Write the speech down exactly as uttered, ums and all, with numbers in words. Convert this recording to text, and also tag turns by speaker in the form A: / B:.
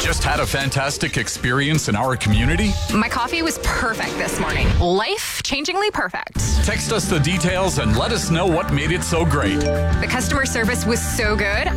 A: Just had a fantastic experience in our community?
B: My coffee was perfect this morning. Life-changingly perfect.
A: Text us the details and let us know what made it so great.
B: The customer service was so good,